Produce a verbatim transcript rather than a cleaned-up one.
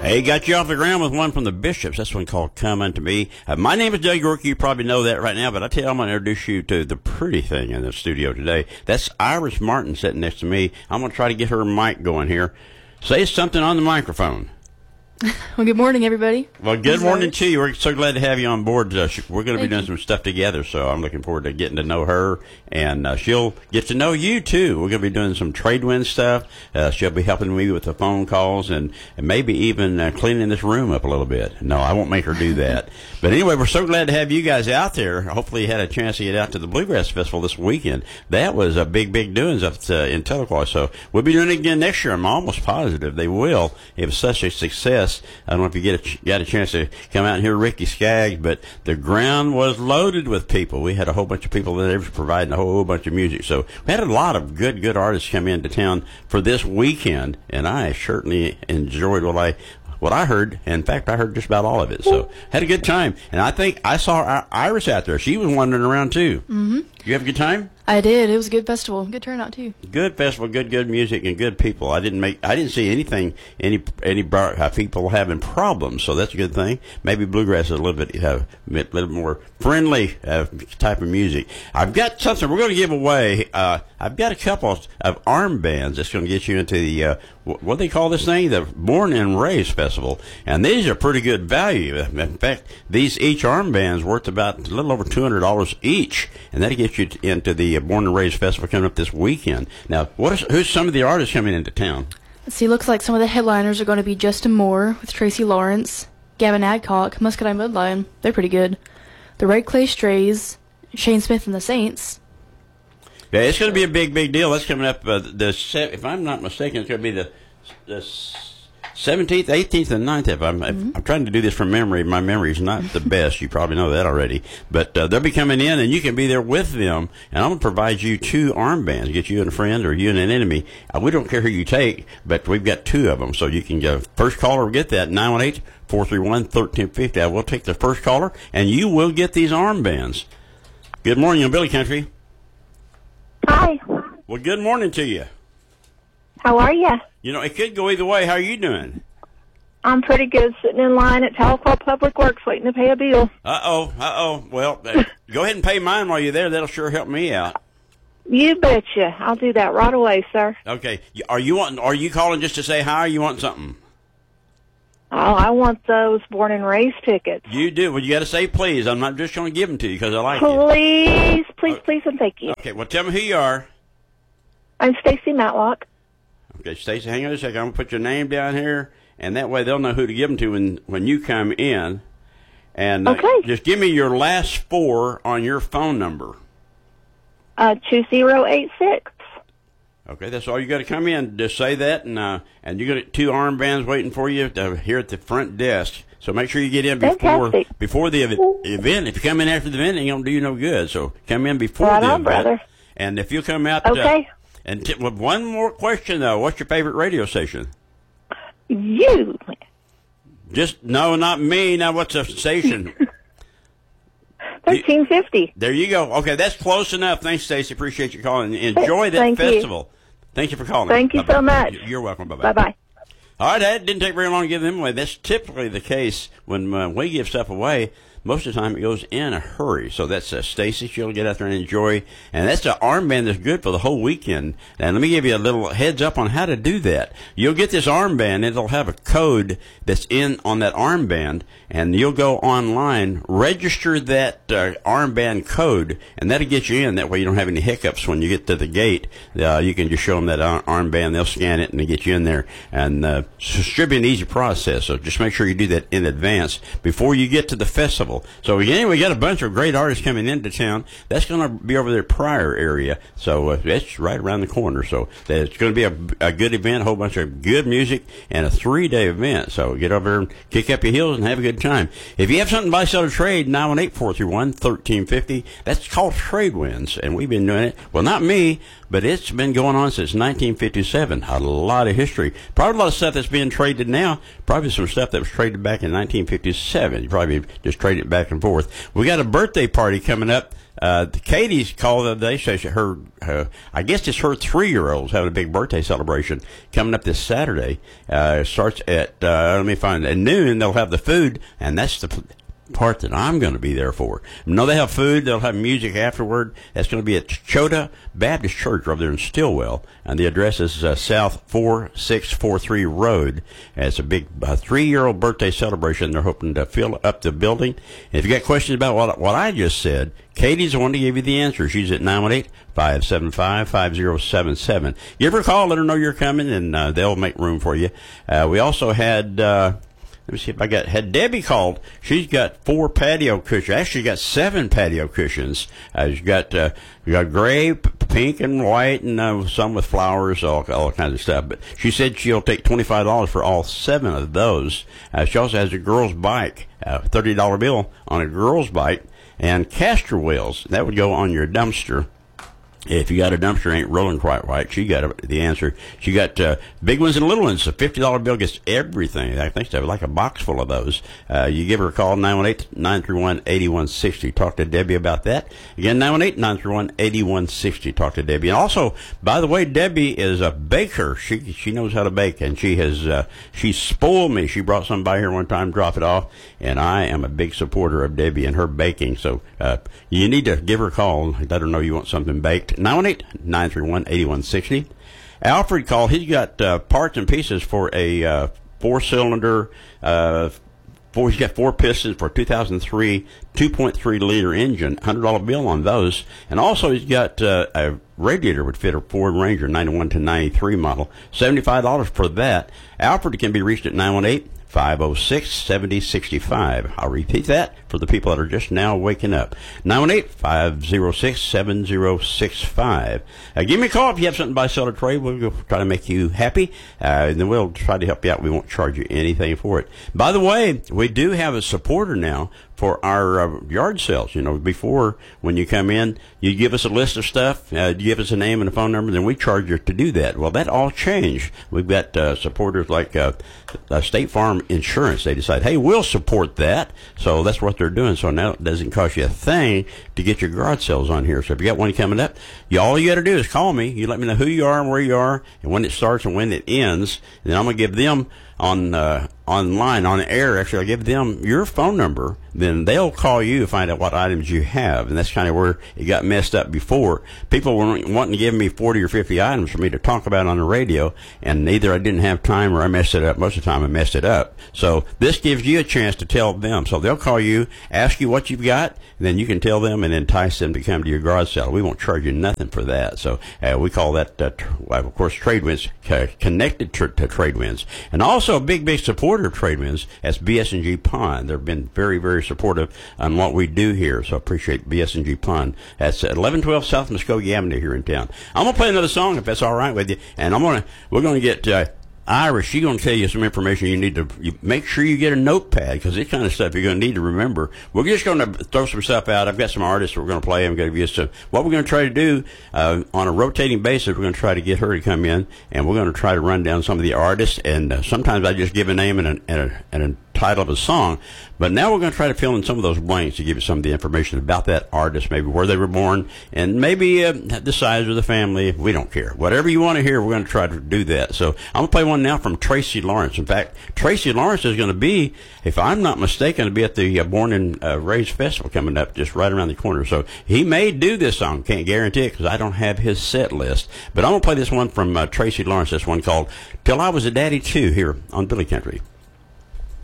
Hey, got you off the ground with one from the Bishops. That's one called Come Unto Me. Uh, my name is Doug York. You probably know that right now, but I tell you, I'm going to introduce you to the pretty thing in the studio today. That's Iris Martin sitting next to me. I'm going to try to get her mic going here. Say something on the microphone. Well, good morning, everybody. Well, good morning to you. We're so glad to have you on board. Uh, we're going to be doing you. some stuff together, so I'm looking forward to getting to know her, and uh, she'll get to know you, too. We're going to be doing some trade wind stuff. Uh, she'll be helping me with the phone calls and, and maybe even uh, cleaning this room up a little bit. No, I won't make her do that. But anyway, we're so glad to have you guys out there. Hopefully you had a chance to get out to the Bluegrass Festival this weekend. That was a big, big doings up uh, in Tahlequah, so we'll be doing it again next year. I'm almost positive they will. It was such a success. I don't know if you get a, got a chance to come out and hear Ricky Skaggs, but the ground was loaded with people. We had a whole bunch of people that was providing a whole bunch of music. So we had a lot of good, good artists come into town for this weekend, and I certainly enjoyed what I what I heard. In fact, I heard just about all of it. So had a good time. And I think I saw Iris out there. She was wandering around, too. Mm-hmm. You have a good time? I did. It was a good festival. Good turnout, too. Good festival, good, good music, and good people. I didn't make, I didn't see anything, any, any uh, people having problems, so that's a good thing. Maybe bluegrass is a little bit, uh, a little more friendly uh, type of music. I've got something we're going to give away. Uh, I've got a couple of armbands that's going to get you into the, uh, what do they call this thing? The Born and Raised Festival. And these are pretty good value. In fact, these each armband's worth about a little over two hundred dollars each, and that'll get you into the Born and Raised Festival coming up this weekend. Now, what is, who's some of the artists coming into town? Let's see, looks like some of the headliners are going to be Justin Moore with Tracy Lawrence, Gavin Adcock, Muscadine Bloodline. They're pretty good. The Red Clay Strays, Shane Smith and the Saints. Yeah, it's going to be a big, big deal. That's coming up. Uh, the if I'm not mistaken, it's going to be the the seventeenth, eighteenth, and nineteenth. I'm, mm-hmm. I'm trying to do this from memory. My memory is not the best. You probably know that already. But uh, they'll be coming in, and you can be there with them. And I'm going to provide you two armbands, get you and a friend or you and an enemy. Uh, we don't care who you take, but we've got two of them. So you can go. First caller will get that, nine one eight, four three one, one three five zero. I will take the first caller, and you will get these armbands. Good morning, on Billy Country. Hi. Well, good morning to you. How are you? You know, it could go either way. How are you doing? I'm pretty good, sitting in line at Tahlequah Public Works waiting to pay a bill. Uh-oh, uh-oh. Well, uh, go ahead and pay mine while you're there. That'll sure help me out. You betcha. I'll do that right away, sir. Okay. Are you wanting, are you calling just to say hi, or you want something? Oh, I want those Born and Raised tickets. You do. Well, you got to say please. I'm not just going to give them to you because I like please, you. Please, please, please, and thank you. Okay, well, tell me who you are. I'm Stacy Matlock. Okay, Stacy, hang on a second. I'm going to put your name down here, and that way they'll know who to give them to when, when you come in. And uh, okay. Just give me your last four on your phone number. Uh, two zero eight six. Okay, that's all you got to come in. Just say that, and uh, and you got two armbands waiting for you to, here at the front desk. So make sure you get in before Fantastic. before the event. If you come in after the event, it ain't gonna do you no good. So come in before right the on, event. Brother. And if you come out, okay. Uh, and t- with one more question though, what's your favorite radio station? You. Just no, not me. Now, what's the station? Thirteen fifty. There you go. Okay, that's close enough. Thanks, Stacey. Appreciate you calling. Enjoy that Thank festival. You. Thank you for calling. Thank you Bye-bye. so much. You're welcome. Bye bye. Bye bye. All right, that didn't take very long to give them away. That's typically the case when uh, we give stuff away. Most of the time, it goes in a hurry. So that's uh, Stacy. She'll get out there and enjoy. And that's an armband that's good for the whole weekend. And let me give you a little heads up on how to do that. You'll get this armband. It'll have a code that's in on that armband. And you'll go online, register that uh, armband code, and that'll get you in. That way you don't have any hiccups when you get to the gate. Uh, you can just show them that ar- armband. They'll scan it, and they get you in there. And uh, it should be an easy process. So just make sure you do that in advance before you get to the festival. So anyway, we got a bunch of great artists coming into town. That's going to be over their Pryor area, so uh, it's right around the corner. So it's going to be a, a good event, a whole bunch of good music, and a three-day event. So get over there and kick up your heels and have a good time. If you have something to buy, sell, or trade, nine one eight, four three one, one three five zero. That's called Trade Winds, and we've been doing it. Well, not me, but it's been going on since nineteen fifty-seven. A lot of history. Probably a lot of stuff that's being traded now. Probably some stuff that was traded back in nineteen fifty-seven. You probably just trade it back and forth. We got a birthday party coming up Uh, Katie's called the other day. Says her, her, I guess it's her three-year-old's having a big birthday celebration coming up this Saturday. Uh, it starts at, uh, let me find, at noon. They'll have the food, and that's the part that I'm going to be there for. No, they have food. They'll have music afterward. That's going to be at Chota Baptist Church over there in Stillwell, and the address is uh, South four six four three Road. And it's a big uh, three-year-old birthday celebration. They're hoping to fill up the building. And if you got questions about what what I just said, Katie's the one to give you the answer. She's at nine one eight, five seven five, five zero seven seven. Give her a call. Let her know you're coming, and uh, they'll make room for you. Uh, we also had... Uh, Let me see if I got, had Debbie called. She's got four patio cushions. Actually, got seven patio cushions. Uh, she's got, uh, you got gray, p- pink, and white, and uh, some with flowers, all, all kinds of stuff. But she said she'll take twenty-five dollars for all seven of those. Uh, she also has a girl's bike, a thirty dollar bill on a girl's bike, and caster wheels. That would go on your dumpster. If you got a dumpster ain't rolling quite right, she got the answer. She got uh, big ones and little ones. A fifty dollar bill gets everything. I think they have like a box full of those. Uh, you give her a call, nine one eight, nine three one, eight one six zero. Talk to Debbie about that. Again, nine one eight, nine three one, eight one six zero. Talk to Debbie. And also, by the way, Debbie is a baker. She she knows how to bake, and she has uh, she spoiled me. She brought some by here one time, drop it off, and I am a big supporter of Debbie and her baking. So uh, you need to give her a call. Let her know you want something baked. nine one eight, nine three one, eight one six zero. Alfred called. He's got uh, parts and pieces for a uh, four-cylinder, uh, four, he's got four pistons for two thousand three two point three liter engine, one hundred dollar bill on those. And also he's got uh, a radiator would fit a Ford Ranger ninety-one to ninety-three model, seventy-five dollars for that. Alfred can be reached at nine one eight, five oh six, seven oh six five. I'll repeat that for the people that are just now waking up. nine one eight, five oh six, seven oh six five. Uh, give me a call if you have something to buy, sell, or trade. We'll try to make you happy, uh, and then we'll try to help you out. We won't charge you anything for it. By the way, we do have a supporter now for our uh, yard sales. You know, before, when you come in, you give us a list of stuff, uh, you give us a name and a phone number, then we charge you to do that. Well, that all changed. We've got uh, supporters like uh, uh, State Farm Insurance. They decide, hey, we'll support that. So that's what they're doing. So now it doesn't cost you a thing to get your garage sales on here. So if you got one coming up, you, all you got to do is call me. You let me know who you are and where you are and when it starts and when it ends. And then I'm going to give them on uh, online, on air, actually, I'll give them your phone number. Then they'll call you to find out what items you have. And that's kind of where it got messed up before. People were wanting to give me forty or fifty items for me to talk about on the radio, and either I didn't have time or I messed it up. Most of the time I messed it up. So this gives you a chance to tell them. So they'll call you, ask you what you've got, and then you can tell them and entice them to come to your garage sale. We won't charge you nothing for that. So uh, we call that, uh, tr- well, of course, Trade Winds, uh, connected tr- to Trade Winds. And also a big, big supporter of Trade Winds, that's B S and G Pond. They've been very, very supportive on what we do here. So I appreciate B S and G Pond. That's eleven twelve South Muskogee Avenue here in town. I'm going to play another song if that's all right with you. And I'm going to, we're going to get, uh, Irish, she's going to tell you some information you need to you make sure you get a notepad, because this kind of stuff you're going to need to remember. We're just going to throw some stuff out. I've got some artists we're going to play. I'm going to give you some. What we're going to try to do uh, on a rotating basis, we're going to try to get her to come in, and we're going to try to run down some of the artists. And uh, sometimes I just give a name and a, and a, and a title of a song. But now we're going to try to fill in some of those blanks to give you some of the information about that artist, maybe where they were born, and maybe uh, the size of the family. We don't care. Whatever you want to hear, we're going to try to do that. So I'm going to play one now from Tracy Lawrence. In fact, Tracy Lawrence is going to be, if I'm not mistaken, to be at the uh, Born and uh, Raised Festival coming up just right around the corner. So he may do this song. Can't guarantee it because I don't have his set list. But I'm going to play this one from uh, Tracy Lawrence, this one called Till I Was a Daddy Too, here on Billy Country.